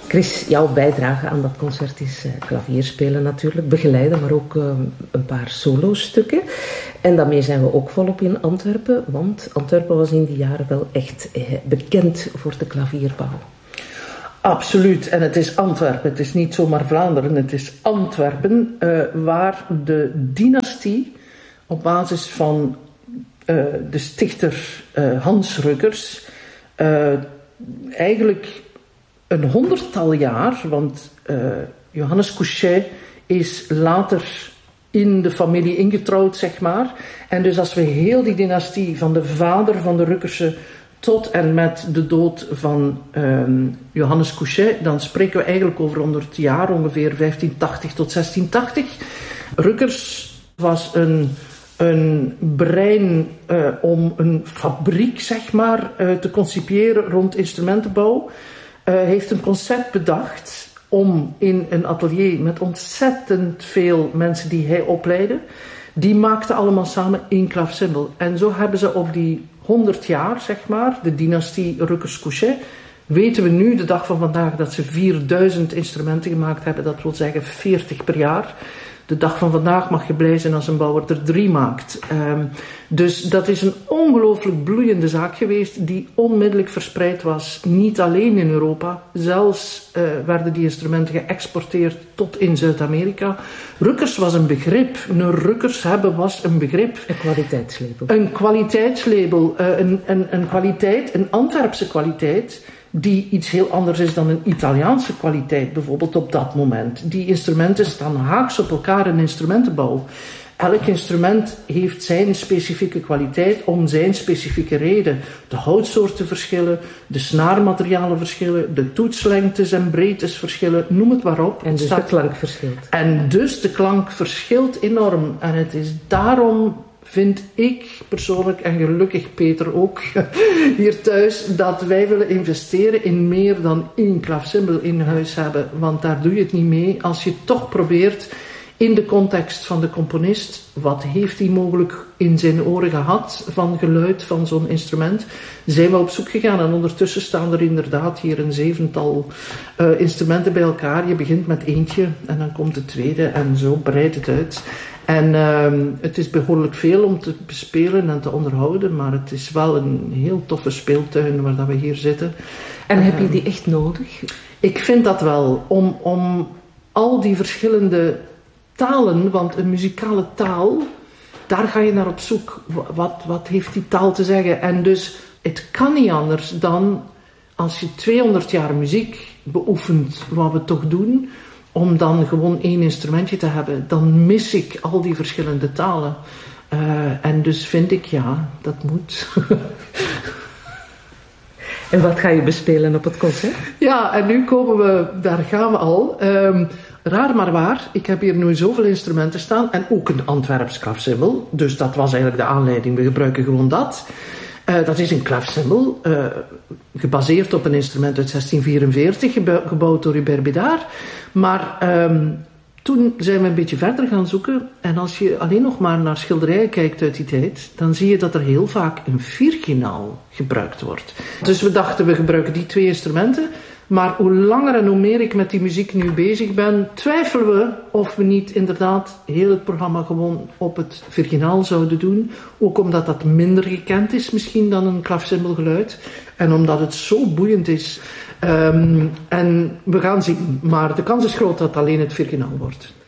Chris, jouw bijdrage aan dat concert is klavierspelen natuurlijk, begeleiden, maar ook een paar solostukken. En daarmee zijn we ook volop in Antwerpen, want Antwerpen was in die jaren wel echt bekend voor de klavierbouw. Absoluut, en het is Antwerpen, het is niet zomaar Vlaanderen, het is Antwerpen, waar de dynastie op basis van de stichter Hans Ruckers eigenlijk een 100-tal jaar, want Johannes Couchet is later in de familie ingetrouwd, zeg maar. En dus als we heel die dynastie van de vader van de Ruckersen tot en met de dood van Johannes Couchet, dan spreken we eigenlijk over 100 jaar, ongeveer 1580 tot 1680. Ruckers was een brein om een fabriek, zeg maar, te concipiëren rond instrumentenbouw. Heeft een concept bedacht om in een atelier met ontzettend veel mensen die hij opleidde, die maakten allemaal samen één klavecimbal. En zo hebben ze op die 100 jaar, zeg maar, de dynastie Ruckers-Couchet, weten we nu, de dag van vandaag, dat ze 4000 instrumenten gemaakt hebben. Dat wil zeggen 40 per jaar. De dag van vandaag mag je blij zijn als een bouwer er 3 maakt. Dus dat is een ongelooflijk bloeiende zaak geweest die onmiddellijk verspreid was. Niet alleen in Europa, zelfs werden die instrumenten geëxporteerd tot in Zuid-Amerika. Ruckers was een begrip. Een Ruckers hebben was een begrip. Een kwaliteitslabel. Een kwaliteitslabel. Een kwaliteit, een Antwerpse kwaliteit, die iets heel anders is dan een Italiaanse kwaliteit, bijvoorbeeld op dat moment. Die instrumenten staan haaks op elkaar in instrumentenbouw. Elk instrument heeft zijn specifieke kwaliteit om zijn specifieke reden. De houtsoorten verschillen, de snaarmaterialen verschillen, de toetslengtes en breedtes verschillen, noem het maar op. En dus de klank verschilt. En dus de klank verschilt enorm. En het is daarom, vind ik persoonlijk, en gelukkig Peter ook hier thuis, dat wij willen investeren in meer dan 1 klavecimbal in huis hebben. Want daar doe je het niet mee als je toch probeert in de context van de componist, wat heeft hij mogelijk in zijn oren gehad van geluid van zo'n instrument, zijn we op zoek gegaan. En ondertussen staan er inderdaad hier een 7-tal instrumenten bij elkaar. Je begint met eentje en dan komt de tweede en zo breidt het uit. En het is behoorlijk veel om te bespelen en te onderhouden, maar het is wel een heel toffe speeltuin waar dat we hier zitten. En heb je die echt nodig? Ik vind dat wel, om al die verschillende talen, want een muzikale taal, daar ga je naar op zoek. Wat heeft die taal te zeggen? En dus, het kan niet anders dan, als je 200 jaar muziek beoefent, wat we toch doen, om dan gewoon 1 instrumentje te hebben, dan mis ik al die verschillende talen. En dus vind ik, ja, dat moet. En wat ga je bespelen op het concert? Ja, en nu komen we, daar gaan we al. Raar maar waar, ik heb hier nu zoveel instrumenten staan en ook een Antwerps klavecimbal. Dus dat was eigenlijk de aanleiding, we gebruiken gewoon dat. Dat is een klavecimbal, gebaseerd op een instrument uit 1644, gebouwd door Hubert Bédard. Maar toen zijn we een beetje verder gaan zoeken. En als je alleen nog maar naar schilderijen kijkt uit die tijd, dan zie je dat er heel vaak een virginaal gebruikt wordt. Dus we dachten, we gebruiken die 2 instrumenten. Maar hoe langer en hoe meer ik met die muziek nu bezig ben, twijfelen we of we niet inderdaad heel het programma gewoon op het virginaal zouden doen. Ook omdat dat minder gekend is misschien dan een klavecimbalgeluid. En omdat het zo boeiend is. En we gaan zien. Maar de kans is groot dat het alleen het virginaal wordt.